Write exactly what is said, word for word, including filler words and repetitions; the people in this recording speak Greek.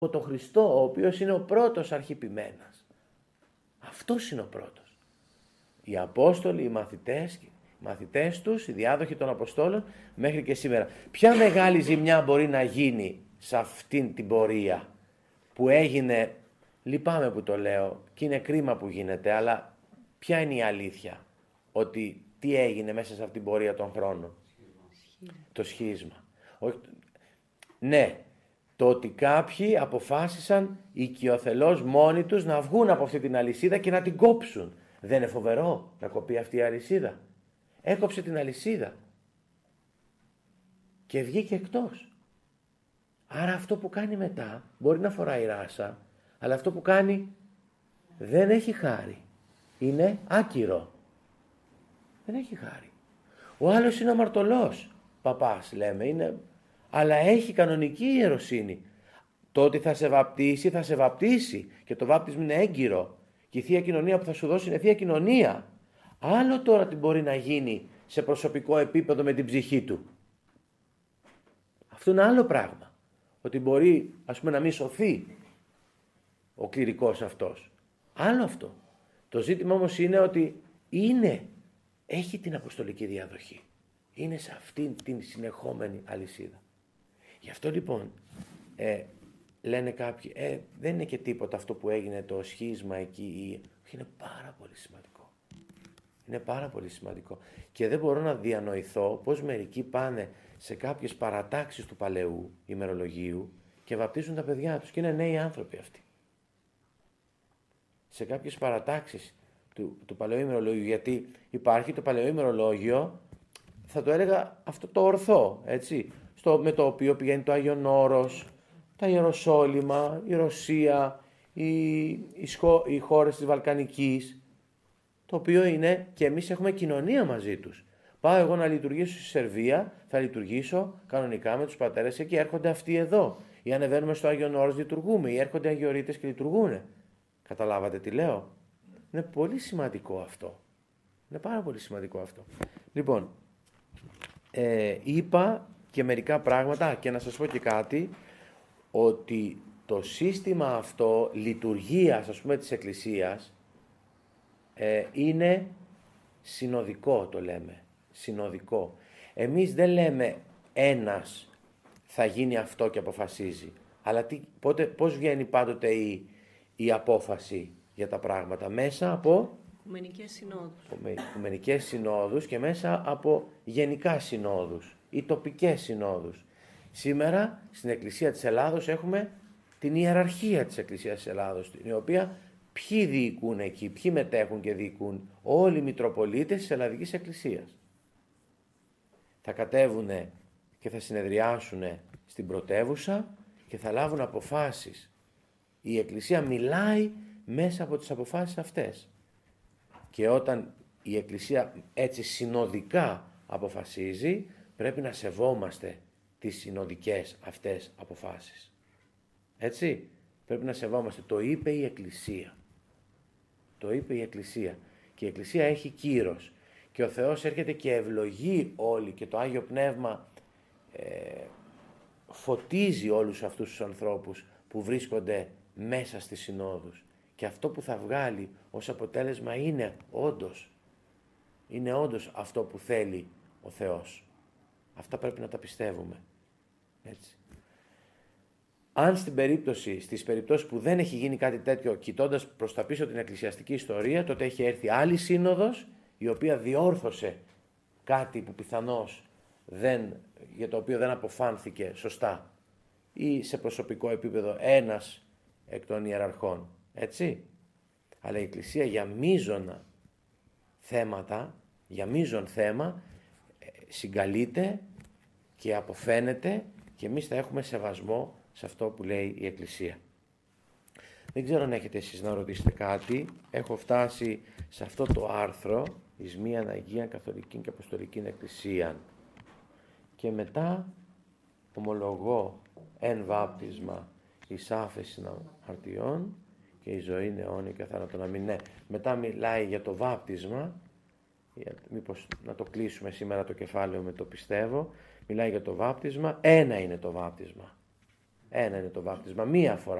από τον Χριστό, ο οποίος είναι ο πρώτος αρχιπημένας. Αυτός είναι ο πρώτος. Οι Απόστολοι, οι μαθητές, οι μαθητές τους, οι διάδοχοι των Αποστόλων, μέχρι και σήμερα. Ποια μεγάλη ζημιά μπορεί να γίνει σε αυτήν την πορεία που έγινε, λυπάμαι που το λέω και είναι κρίμα που γίνεται, αλλά ποια είναι η αλήθεια, ότι τι έγινε μέσα σε αυτήν την πορεία των χρόνων? Σχίσμα. Το σχίσμα. Ναι, το ότι κάποιοι αποφάσισαν οικειοθελώς μόνοι τους να βγουν από αυτή την αλυσίδα και να την κόψουν. Δεν είναι φοβερό να κοπεί αυτή η αλυσίδα? Έκοψε την αλυσίδα και βγήκε εκτός. Άρα αυτό που κάνει μετά μπορεί να φοράει ράσα, αλλά αυτό που κάνει δεν έχει χάρη. Είναι άκυρο. Δεν έχει χάρη. Ο άλλος είναι αμαρτωλός παπάς, λέμε, είναι, αλλά έχει κανονική ιεροσύνη. Το ότι θα σε βαπτίσει, θα σε βαπτίσει και το βάπτισμα είναι έγκυρο. Και η Θεία Κοινωνία που θα σου δώσει είναι Θεία Κοινωνία. Άλλο τώρα τι μπορεί να γίνει σε προσωπικό επίπεδο με την ψυχή του. Αυτό είναι άλλο πράγμα. Ότι μπορεί, ας πούμε, να μην σωθεί ο κληρικός αυτός. Άλλο αυτό. Το ζήτημα όμως είναι ότι είναι, έχει την αποστολική διαδοχή. Είναι σε αυτήν την συνεχόμενη αλυσίδα. Γι' αυτό λοιπόν ε, λένε κάποιοι, ε, δεν είναι και τίποτα αυτό που έγινε το σχίσμα εκεί. Είναι πάρα πολύ σημαντικό. Είναι πάρα πολύ σημαντικό. Και δεν μπορώ να διανοηθώ πως μερικοί πάνε σε κάποιες παρατάξεις του παλαιού ημερολογίου και βαπτίζουν τα παιδιά τους. Και είναι νέοι άνθρωποι αυτοί. Σε κάποιες παρατάξεις του, του παλαιού ημερολογίου. Γιατί υπάρχει το παλαιό ημερολόγιο, θα το έλεγα αυτό το ορθό, έτσι, στο, με το οποίο πηγαίνει το Άγιον Όρος, τα Ιεροσόλυμα, η Ρωσία, οι, οι, σχο, οι χώρες της Βαλκανικής, το οποίο είναι και εμείς έχουμε κοινωνία μαζί τους. Πάω εγώ να λειτουργήσω στη Σερβία, θα λειτουργήσω κανονικά με τους πατέρες εκεί, έρχονται αυτοί εδώ. Ή ανεβαίνουμε στο Άγιον Όρος, λειτουργούμε, ή έρχονται Αγιορείτες και λειτουργούν. Καταλάβατε τι λέω? Είναι πολύ σημαντικό αυτό. Είναι πάρα πολύ σημαντικό αυτό. Λοιπόν, ε, είπα και μερικά πράγματα και να σας πω και κάτι, ότι το σύστημα αυτό λειτουργίας, ας πούμε, της Εκκλησίας ε, είναι συνοδικό, το λέμε. Συνοδικό. Εμείς δεν λέμε ένας θα γίνει αυτό και αποφασίζει. Αλλά τι, πότε, πώς βγαίνει πάντοτε η, η απόφαση για τα πράγματα? Μέσα από Οικουμενικές συνόδους. Οικουμενικές συνόδους και μέσα από γενικά συνόδους ή τοπικές συνόδους. Σήμερα στην Εκκλησία της Ελλάδος έχουμε την ιεραρχία της Εκκλησίας της Ελλάδος, η οποία ποιοι διοικούν εκεί, ποιοι μετέχουν και διοικούν? Όλοι οι Μητροπολίτες της Ελλαδικής Εκκλησίας. Θα κατέβουν και θα συνεδριάσουν στην πρωτεύουσα και θα λάβουν αποφάσεις. Η Εκκλησία μιλάει μέσα από τις αποφάσεις αυτές. Και όταν η Εκκλησία έτσι συνοδικά αποφασίζει, πρέπει να σεβόμαστε τις συνοδικές αυτές αποφάσεις. Έτσι, πρέπει να σεβόμαστε. Το είπε η Εκκλησία. Το είπε η Εκκλησία. Και η Εκκλησία έχει κύρος. Και ο Θεός έρχεται και ευλογεί όλοι και το Άγιο Πνεύμα ε, φωτίζει όλους αυτούς τους ανθρώπους που βρίσκονται μέσα στις συνόδους. Και αυτό που θα βγάλει ως αποτέλεσμα είναι όντως, είναι όντως αυτό που θέλει ο Θεός. Αυτά πρέπει να τα πιστεύουμε. Έτσι. Αν στην περίπτωση, στις περιπτώσεις που δεν έχει γίνει κάτι τέτοιο, κοιτώντας προς τα πίσω την εκκλησιαστική ιστορία, τότε έχει έρθει άλλη σύνοδος, η οποία διόρθωσε κάτι που πιθανώς δεν, για το οποίο δεν αποφάνθηκε σωστά, ή σε προσωπικό επίπεδο ένας εκ των ιεραρχών. Έτσι. Αλλά η Εκκλησία για μείζωνα θέματα, για μείζον θέμα, συγκαλείται και αποφαίνεται και εμείς θα έχουμε σεβασμό σε αυτό που λέει η Εκκλησία. Δεν ξέρω αν έχετε εσείς να ρωτήσετε κάτι. Έχω φτάσει σε αυτό το άρθρο, εις μίαν Αγίαν Καθολικήν και Αποστολικήν Εκκλησίαν. Και μετά ομολογώ εν βάπτισμα εις άφεσιν αμαρτιών και η ζωή είναι αιώνια και θάνατον αμήν. Ναι. Μετά μιλάει για το βάπτισμα, μήπως να το κλείσουμε σήμερα το κεφάλαιο με το πιστεύω. Μιλάει για το βάπτισμα, ένα είναι το βάπτισμα. Ένα είναι το βάπτισμα, μία φορά.